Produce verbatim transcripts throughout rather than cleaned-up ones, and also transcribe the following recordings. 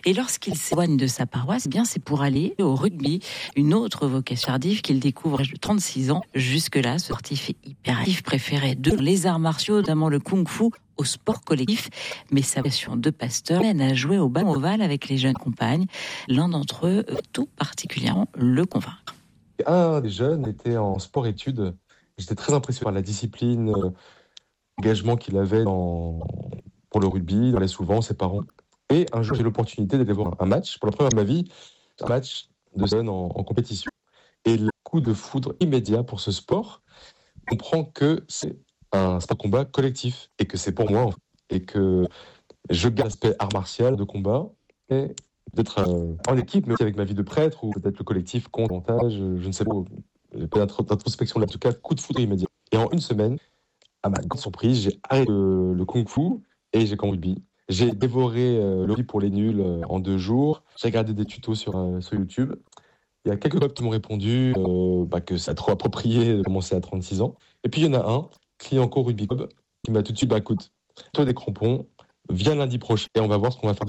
Et lorsqu'il s'éloigne de sa paroisse, eh bien c'est pour aller au rugby, une autre vocation tardive qu'il découvre à l'âge de trente-six ans. Jusque-là, ce sportif est hyperactif, préféré de les arts martiaux, notamment le kung-fu, au sport collectif, mais sa passion de pasteur mène à jouer au ballon ovale avec les jeunes compagnes. L'un d'entre eux, tout particulièrement, le convaincre. Un des jeunes était en sport-études. J'étais très impressionné par la discipline, euh, l'engagement qu'il avait dans, pour le rugby, il allait souvent, ses parents. Et un jour, j'ai eu l'opportunité d'aller voir un match, pour la première fois de ma vie, un match de jeunes en, en compétition. Et le coup de foudre immédiat pour ce sport, on comprend que c'est un sport de combat collectif et que c'est pour moi, et que je garde l'aspect art martial de combat et d'être euh, en équipe, mais aussi avec ma vie de prêtre, ou peut-être le collectif compte davantage, je ne sais pas, j'ai pas d'introspection là, en tout cas, coup de foudre immédiat. Et en une semaine, à ma grande surprise, j'ai arrêté le, le kung-fu et j'ai commencé le rugby. J'ai dévoré euh, le rugby pour les nuls euh, en deux jours, j'ai regardé des tutos sur, euh, sur YouTube. Il y a quelques copains qui m'ont répondu euh, bah, que c'est trop approprié de commencer à trente-six ans. Et puis il y en a un, Clignancourt Rugby Club, qui m'a tout de suite dit bah, écoute, toi des crampons, viens lundi prochain et on va voir ce qu'on va faire.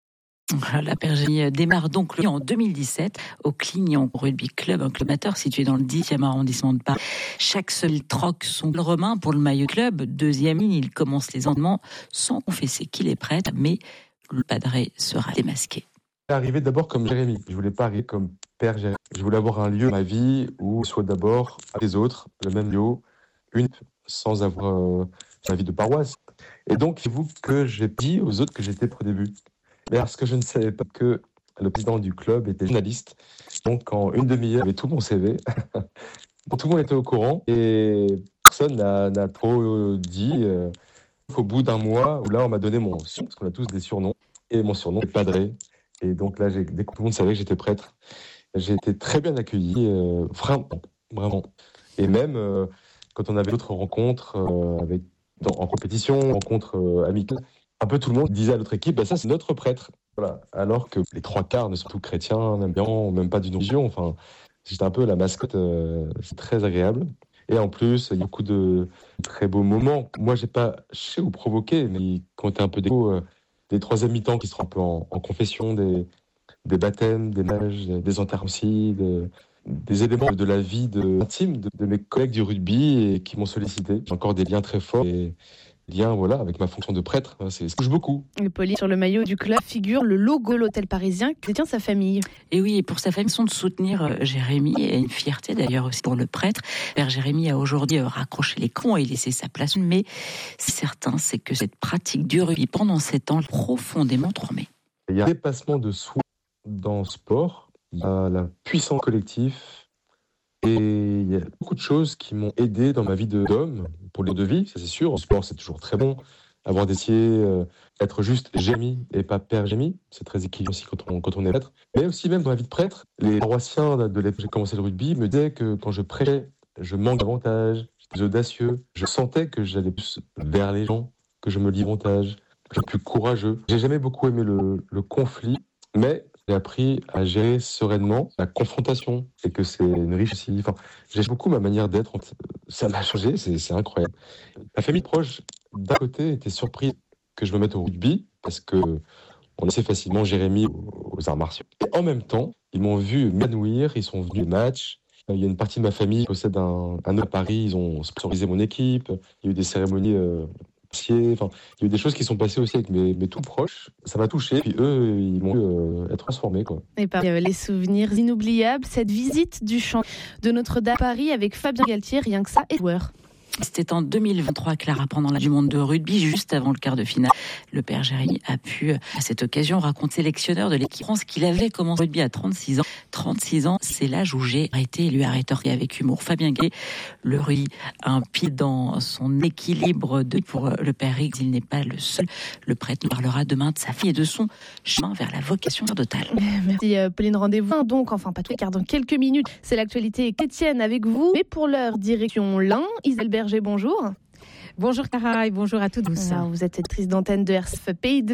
La Pergénie démarre donc en deux mille dix-sept au Clignancourt Rugby Club, un club amateur situé dans le dixième arrondissement de Paris. Chaque seul troque son romain pour le maillot club. Deuxième ligne, il commence les entraînements sans confesser qu'il est prêt, mais le padré sera démasqué. Je suis arrivé d'abord comme Jérémy. Je voulais pas arriver comme Père Jérémy. Je voulais avoir un lieu dans ma vie où soit d'abord avec les autres, le même lieu, une sans avoir euh, ma vie de paroisse. Et donc, j'avoue que j'ai dit aux autres que j'étais prêt au début. Mais parce que je ne savais pas que le président du club était journaliste. Donc, en une demi-heure, il y avait tout mon C V. Tout le monde était au courant et personne n'a, n'a trop dit. Euh, au bout d'un mois, où là, on m'a donné mon surnom, parce qu'on a tous des surnoms. Et mon surnom est Padré. Et donc là, j'ai, dès que tout le monde savait que j'étais prêtre, j'ai été très bien accueilli, euh, vraiment, vraiment. Et même euh, quand on avait d'autres rencontres euh, avec, dans, en compétition, rencontres euh, amicales, un peu tout le monde disait à l'autre équipe, bah ça c'est notre prêtre. Voilà. Alors que les trois quarts ne sont tous chrétiens, même bien, même pas d'une religion. Enfin, j'étais un peu la mascotte, euh, c'est très agréable. Et en plus, il y a beaucoup de très beaux moments. Moi, j'ai pas, je sais où provoquer, mais quand t'es un peu des, euh, des troisième mi-temps qui seront un peu en, en confession, des, des baptêmes, des neiges, des enterrements aussi, de, des éléments de la vie de, intime de, de mes collègues du rugby et qui m'ont sollicité. J'ai encore des liens très forts et liens voilà, avec ma fonction de prêtre. C'est, ça touche beaucoup. Et Pauline, sur le maillot du club figure le logo de l'hôtel parisien que détient sa famille. Et oui, et pour sa famille, sont de soutenir euh, Jérémy, et une fierté d'ailleurs aussi pour le prêtre. Père Jérémy a aujourd'hui euh, raccroché les crans et laissé sa place. Mais c'est certain, c'est que cette pratique du rugby pendant sept ans profondément transformée. Il y a un dépassement de soi dans le sport, il y a la puissance collective et il y a beaucoup de choses qui m'ont aidé dans ma vie de, d'homme, pour les deux vies, ça c'est sûr. Le sport c'est toujours très bon, avoir d'essayer euh, être juste Jérémy et pas Père Jérémy, c'est très équilibré aussi quand on, quand on est prêtre. Mais aussi même dans la vie de prêtre, les paroissiens de l'époque où j'ai commencé le rugby me disaient que quand je prêchais, je manque davantage, j'étais audacieux, je sentais que j'allais plus vers les gens, que je me livre davantage, que je suis plus courageux. J'ai jamais beaucoup aimé le, le conflit, mais j'ai appris à gérer sereinement la confrontation et que c'est une richesse. Enfin, j'ai beaucoup ma manière d'être. Ça m'a changé, c'est, c'est incroyable. Ma famille proche, d'un côté, était surprise que je me mette au rugby parce que on laissait facilement Jérémy aux, aux arts martiaux. Et en même temps, ils m'ont vu m'épanouir, ils sont venus aux matchs. Il y a une partie de ma famille qui possède un, un autre à Paris, ils ont sponsorisé mon équipe. Il y a eu des cérémonies. Euh, Enfin, il y a eu des choses qui sont passées aussi avec mes, mes tout proches. Ça m'a touché. Puis eux, ils m'ont euh, être transformés, quoi. Et par les souvenirs inoubliables, cette visite du chant de Notre-Dame à Paris avec Fabien Galtier, rien que ça, et joueur. C'était en deux mille vingt-trois, Clara, pendant la du monde de rugby, juste avant le quart de finale. Le père Jérémy a pu, à cette occasion, raconter sélectionneur de l'équipe France qu'il avait commencé le rugby à trente-six ans. trente-six ans, c'est l'âge où j'ai arrêté, lui a rétorqué avec humour. Fabien Gay, le rugby, un pile dans son équilibre de, pour le père X, il n'est pas le seul. Le prêtre nous parlera demain de sa fille et de son chemin vers la vocation sacerdotale. Merci Pauline, rendez-vous donc, enfin pas tout, car dans quelques minutes, c'est l'actualité chrétienne avec vous. Mais pour l'heure, direction l'Ain, Isabelle Berger, bonjour. Bonjour Clara et bonjour à toutes. Alors, vous êtes actrice d'antenne de R C F Pays de